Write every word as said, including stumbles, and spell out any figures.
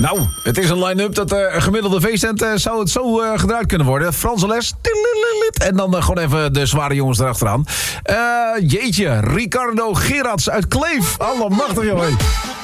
Nou, het is een line-up dat uh, een gemiddelde feesttent uh, zou het zo uh, gedraaid kunnen worden. Franse les. En dan uh, gewoon even de zware jongens erachteraan. Uh, jeetje, Ricardo Gerards uit Kleef. Allemachtig, joh.